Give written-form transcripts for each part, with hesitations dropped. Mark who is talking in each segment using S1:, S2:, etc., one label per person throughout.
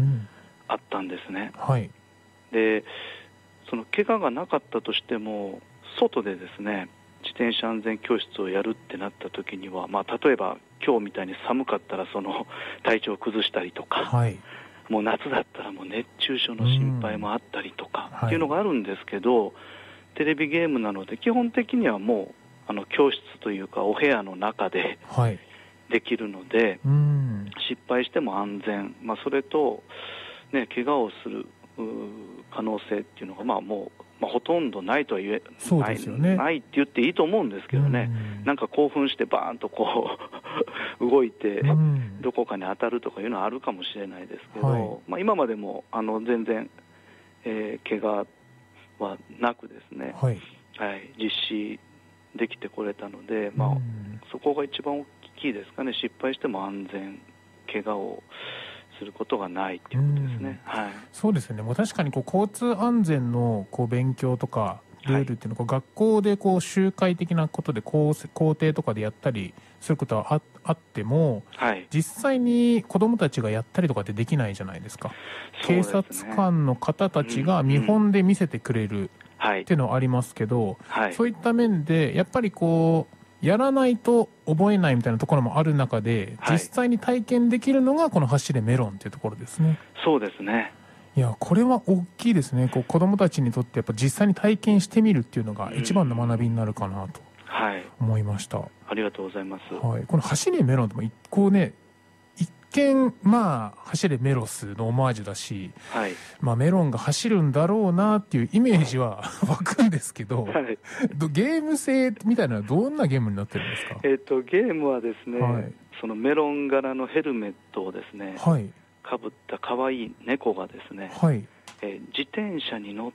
S1: あったんですね。
S2: はい、
S1: でその怪我がなかったとしても外でですね自転車安全教室をやるってなった時には、例えば今日みたいに寒かったらその体調を崩したりとか、
S2: はい、
S1: もう夏だったらもう熱中症の心配もあったりとかっていうのがあるんですけど、テレビゲームなので基本的にはもう教室というかお部屋の中でできるので、失敗しても安全、それと、怪我をする可能性っていうのがもうほとんどないとは言え
S2: そうですよね、
S1: ないって言っていいと思うんですけどね、なんか興奮してバーンとこう動いてどこかに当たるとかいうのはあるかもしれないですけど、今までも全然、怪我はなくですね、実施できてこれたので、そこが一番大きいですかね。失敗しても安全、怪我をすることがないということですね。
S2: そうですよね。もう確かに交通安全の勉強とかルールっていうのは学校で集会的なことで校庭とかでやったりすることはあっても、実際に子どもたちがやったりとかってできないじゃないですか。警察官の方たちが見本で見せてくれるっていうのはありますけど、そういった面でやっぱりやらないと覚えないみたいなところもある中で、実際に体験できるのがこの走れメロンっていうところですね。
S1: そうですね。
S2: いや、これは大きいですね。子どもたちにとってやっぱ実際に体験してみるっていうのが一番の学びになるかなと思いました。
S1: ありがとうございます。
S2: この走れメロンっても一見走れメロスのオマージュだし、メロンが走るんだろうなっていうイメージは湧くんですけど、ゲーム性みたいなのはどんなゲームになってるんですか？
S1: ゲームはですね、そのメロン柄のヘルメットをですね、かぶった可愛い猫がですね、自転車に乗って、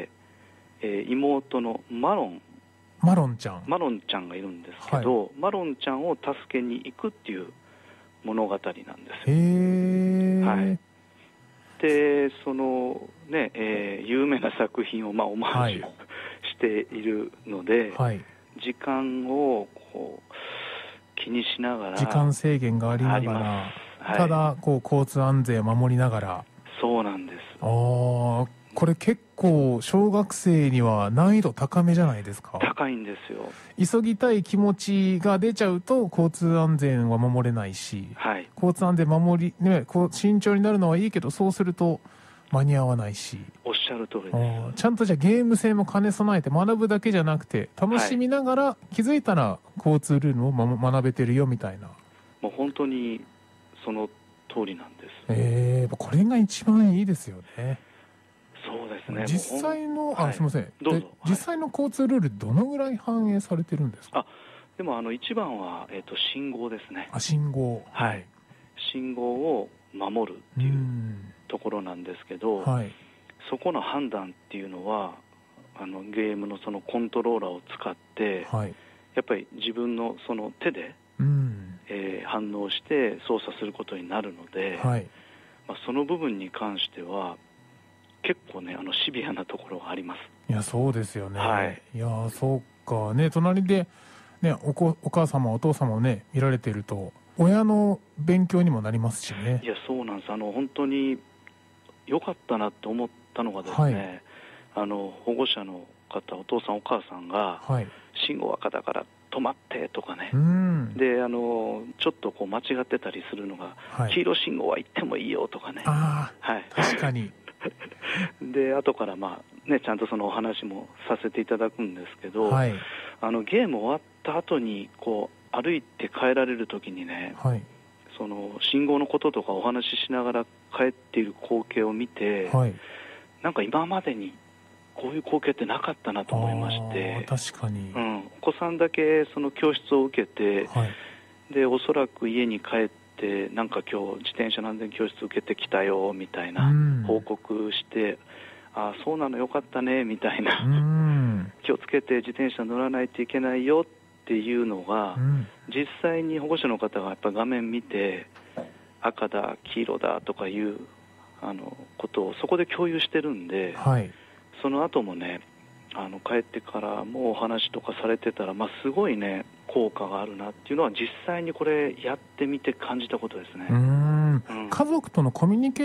S1: 妹のマロンちゃんがいるんですけど、マロンちゃんを助けに行くっていう物語なんですよ。でその有名な作品をオマージュしているので、時間を気にしながら、
S2: 時間制限がありながら、ただ交通安全を守りながら。
S1: そうなんです。
S2: これ結構小学生には難易度高めじゃないですか？
S1: 高いんですよ。
S2: 急ぎたい気持ちが出ちゃうと交通安全は守れないし、交通安全慎重になるのはいいけど、そうすると間に合わないし。
S1: おっしゃる通りです。
S2: ちゃんとじゃあゲーム性も兼ね備えて、学ぶだけじゃなくて楽しみながら、気づいたら交通ルールを学べてるよみたいな。
S1: もう本当にその通りなんです。
S2: これが一番いいですよね。
S1: そうですね。
S2: 実際のすみません、実際の交通ルールどのぐらい反映されてるんですか？
S1: でも一番は、信号ですね。
S2: 信号。
S1: 信号を守るっていうところなんですけど、そこの判断っていうのはゲームのそのコントローラーを使って、やっぱり自分のその手で、反応して操作することになるので、その部分に関しては結構シビアなところがあります。
S2: いや、そうですよね。いや、そうかね。隣でお母様お父様を見られていると親の勉強にもなりますしね。
S1: いや、そうなんです。本当に良かったなと思ったのがですね、保護者の方、お父さんお母さんが、信号赤だから止まってとかね、でちょっと間違ってたりするのが、黄色信号は行ってもいいよとかね。
S2: 確かに
S1: で後からちゃんとそのお話もさせていただくんですけど、ゲーム終わった後に歩いて帰られる時にね、その信号のこととかお話ししながら帰っている光景を見て、なんか今までにこういう光景ってなかったなと思いまして。
S2: 確かに、
S1: お子さんだけその教室を受けて、でおそらく家に帰ってなんか今日自転車の安全教室受けてきたよみたいな報告して、そうなのよかったねみたいな、気をつけて自転車乗らないといけないよっていうのが、実際に保護者の方がやっぱ画面見て赤だ黄色だとかいうことをそこで共有してるんで、その後もね帰ってからもお話とかされてたら、すごいね効果があるなっていうのは実際にこれやってみて感じたことですね。
S2: 家族とのコミュニケーション